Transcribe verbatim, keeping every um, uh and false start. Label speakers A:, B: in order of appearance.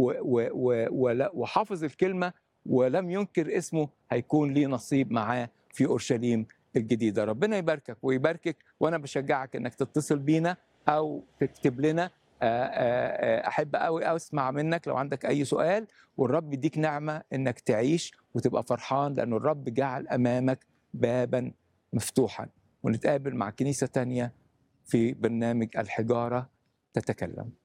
A: و و و ول وحافظ الكلمة ولم ينكر اسمه، هيكون ليه نصيب معاه في أورشليم الجديدة. ربنا يباركك ويباركِك، وأنا باشجعك إنك تتصل بينا أو تكتب لنا. آآ آآ أحب أوي أسمع منك لو عندك أي سؤال، والرب يديك نعمة إنك تعيش وتبقى فرحان، لأنه الرب جعل أمامك بابًا مفتوحًا. ونتقابل مع كنيسة تانية في برنامج الحجارة تتكلم.